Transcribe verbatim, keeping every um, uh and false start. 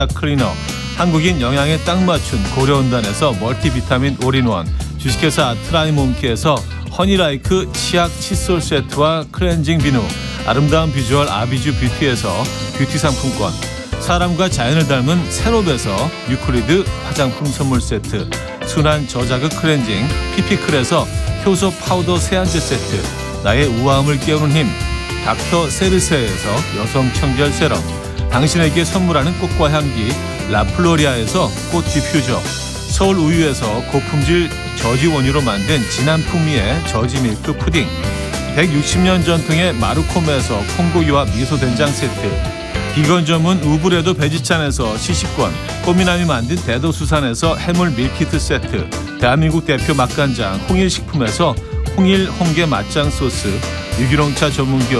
클리너, 한국인 영양에 딱 맞춘 고려온단에서 멀티비타민 올인원, 주식회사 트라이몸키에서 허니라이크 치약 칫솔 세트와 클렌징 비누, 아름다운 비주얼 아비주 뷰티에서 뷰티 상품권, 사람과 자연을 닮은 세롭에서 유클리드 화장품 선물 세트, 순한 저자극 클렌징 피피클에서 효소 파우더 세안제 세트, 나의 우아함을 깨우는 힘 닥터 세르세에서 여성 청결 세럼, 당신에게 선물하는 꽃과 향기 라플로리아에서 꽃 디퓨저, 서울 우유에서 고품질 저지 원유로 만든 진한 풍미의 저지 밀크 푸딩, 백육십 년 전통의 마루코메에서 콩고기와 미소된장 세트, 비건 전문 우브레도 베지찬에서 시식권, 꽃미남이 만든 대도수산에서 해물 밀키트 세트, 대한민국 대표 맛간장 홍일식품에서 홍일 홍게 맛장 소스, 유기농차 전문기업